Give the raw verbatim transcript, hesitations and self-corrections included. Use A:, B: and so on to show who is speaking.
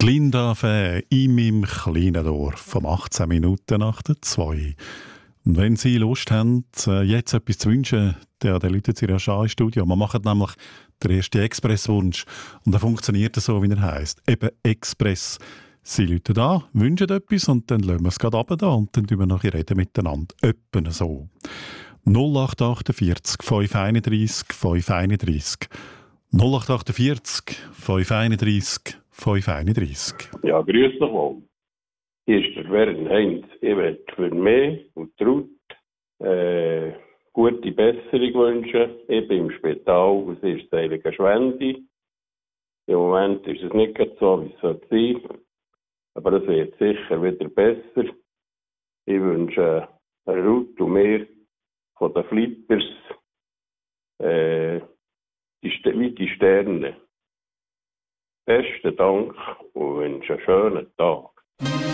A: Die Linda Fäh in meinem kleinen Dorf um achtzehn Minuten nach der zwei. Und wenn Sie Lust haben, jetzt etwas zu wünschen, dann, dann rufen Sie ja schon ins Studio. Wir machen nämlich den ersten Expresswunsch. Und der funktioniert so, wie er heisst. Eben Express. Sie rufen an, wünschen etwas und dann lassen wir es gerade runter und dann reden wir nachher reden miteinander. Etwa so. null acht achtundvierzig fünf einunddreißig fünf einunddreißig null acht achtundvierzig fünf einunddreißig fünf einunddreißig.
B: Ja, grüß dich wohl. Hier ist der Werner Heinz. Ich möchte für mich und die Ruth äh, gute Besserung wünschen. Ich bin im Spital und es ist das heilige Schwendi. Im Moment ist es nicht so, wie es sein sollte. Aber es wird sicher wieder besser. Ich wünsche äh, Ruth und mir von den Flippers äh, die, wie die Sterne. Besten Dank und wünsche einen schönen Tag.